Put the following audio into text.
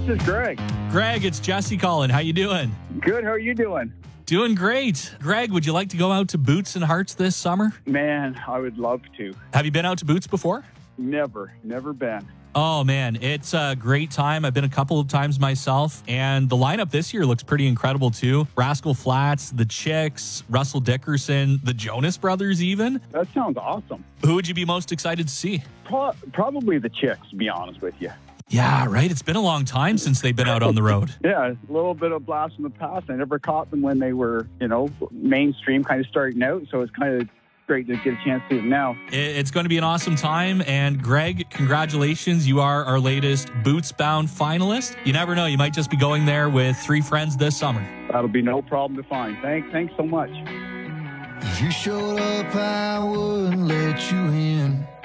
is Greg. Greg, it's Jesse calling. How you doing? Good. How are you doing? Doing great. Greg, would you like to go out to Boots and Hearts this summer? Man, I would love to. Have you been out to Boots before? Never been. Oh, man, it's a great time. I've been a couple of times myself, and the lineup this year looks pretty incredible, too. Rascal Flatts, The Chicks, Russell Dickerson, the Jonas Brothers even. That sounds awesome. Who would you be most excited to see? Probably the Chicks, to be honest with you. Yeah, right. It's been a long time since they've been out on the road. Yeah, a little bit of blast from the past. I never caught them when they were, mainstream kind of starting out, so it's kind of great to get a chance to see them now. It's going to be an awesome time. And Greg, congratulations. You are our latest Boots Bound finalist. You never know. You might just be going there with 3 friends this summer. That'll be no problem to find. Thanks so much. If you showed up, I wouldn't let you in.